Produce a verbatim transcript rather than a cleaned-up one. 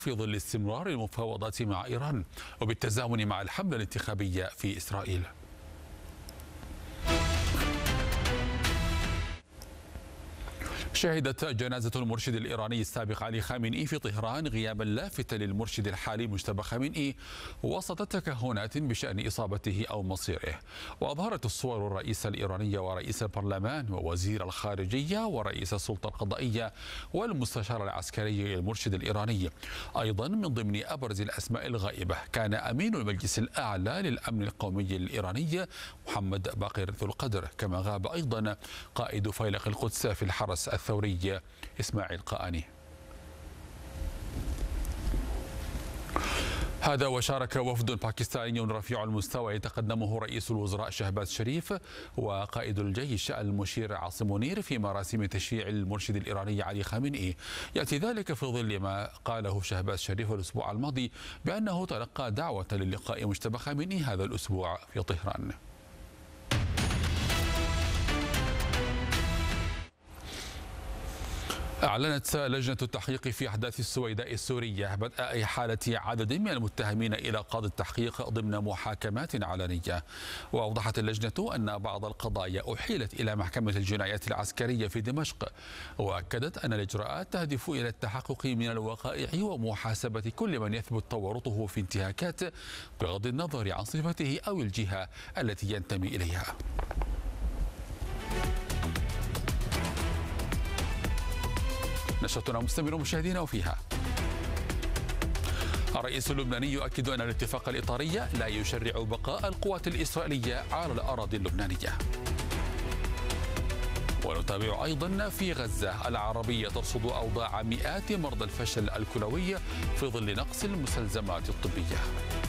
في ظل استمرار المفاوضات مع إيران وبالتزامن مع الحملة الانتخابية في إسرائيل. شهدت جنازة المرشد الإيراني السابق علي خامنئي في طهران غيابا لافتا للمرشد الحالي مجتبى خامنئي وسط تكهنات بشأن إصابته أو مصيره. وأظهرت الصور الرئيس الإيراني ورئيس البرلمان ووزير الخارجية ورئيس السلطة القضائية والمستشار العسكري للمرشد الإيراني. أيضا من ضمن أبرز الأسماء الغائبة كان أمين المجلس الأعلى للأمن القومي الإيراني محمد باقر ذو القدر، كما غاب أيضا قائد فيلق القدس في الحرس الثوري إسماعيل قاني. هذا وشارك وفد باكستاني رفيع المستوى يتقدمه رئيس الوزراء شهباز شريف وقائد الجيش المشير عاصم منير في مراسم تشييع المرشد الإيراني علي خامنئي. يأتي ذلك في ظل ما قاله شهباز شريف الأسبوع الماضي بأنه تلقى دعوة للقاء مجتبى خامنئي هذا الأسبوع في طهران. أعلنت لجنة التحقيق في أحداث السويداء السورية بدء إحالة عدد من المتهمين إلى قاضي التحقيق ضمن محاكمات علنية. وأوضحت اللجنة أن بعض القضايا أحيلت إلى محكمة الجنايات العسكرية في دمشق، وأكدت أن الإجراءات تهدف إلى التحقق من الوقائع ومحاسبة كل من يثبت تورطه في انتهاكات بغض النظر عن صفته أو الجهة التي ينتمي إليها. نشرتنا مستمرة مشاهدينا، وفيها الرئيس اللبناني يؤكد أن الاتفاق الإطاري لا يشرع بقاء القوات الإسرائيلية على الأراضي اللبنانية. ونتابع أيضا في غزة العربية ترصد أوضاع مئات مرضى الفشل الكلوي في ظل نقص المستلزمات الطبية.